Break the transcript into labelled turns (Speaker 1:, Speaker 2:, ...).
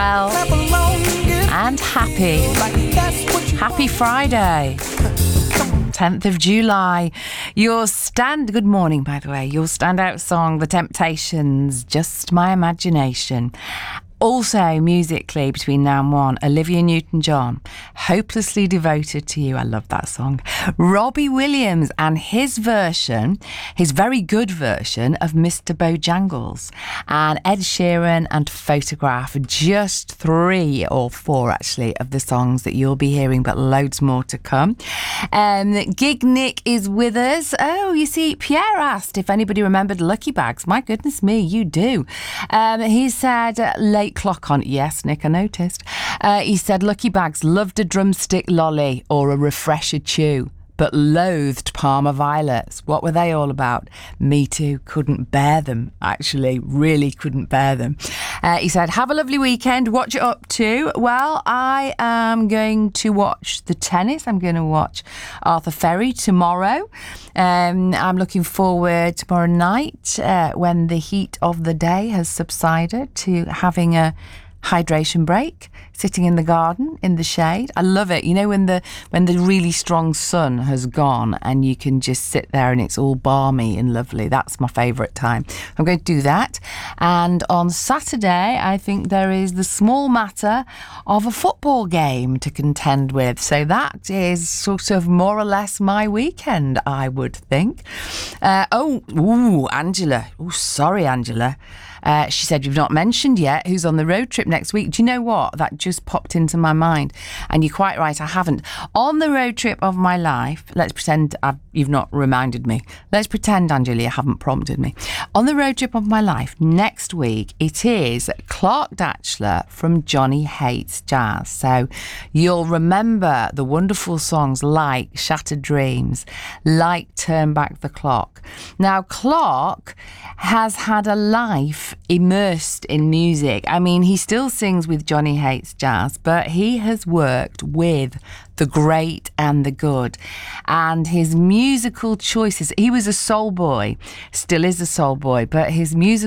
Speaker 1: Well, and happy Friday, 10th of July. Good morning, by the way. Your standout song, The Temptations, Just My Imagination. Also, musically, between now and 1, Olivia Newton-John, Hopelessly Devoted to You. I love that song. Robbie Williams and his version, his very good version of Mr. Bojangles. And Ed Sheeran and Photograph, just 3 or 4, actually, of the songs that you'll be hearing, but loads more to come. Gig Nick is with us. Oh, you see, Pierre asked if anybody remembered Lucky Bags. My goodness me, you do. He said, late clock on. Yes, Nick, I noticed. He said Lucky Bags loved a drumstick lolly or a refresher chew, but loathed Parma Violets. What were they all about? Me too. Couldn't bear them, actually. Really couldn't bear them. He said, have a lovely weekend. What you up to? Well, I am going to watch the tennis. I'm going to watch Arthur Ferry tomorrow. I'm looking forward tomorrow night when the heat of the day has subsided to having a hydration break, sitting in the garden in the shade. I love it. You know, when the really strong sun has gone and you can just sit there and it's all balmy and lovely. That's my favourite time. I'm going to do that. And on Saturday, I think there is the small matter of a football game to contend with. So that is sort of more or less my weekend, I would think. Angela. Oh, sorry, Angela. She said, you've not mentioned yet who's on the road trip next week. Do you know what? That just popped into my mind. And you're quite right, I haven't. On the road trip of my life, let's pretend you've not reminded me. Let's pretend, Angela, you haven't prompted me. On the road trip of my life, next week, it is Clark Datchler from Johnny Hates Jazz. So you'll remember the wonderful songs like Shattered Dreams, like Turn Back the Clock. Now, Clark has had a life immersed in music. I mean, he still sings with Johnny Hates Jazz, but he has worked with the great and the good. And his musical choices, he was a soul boy, still is a soul boy, but his musical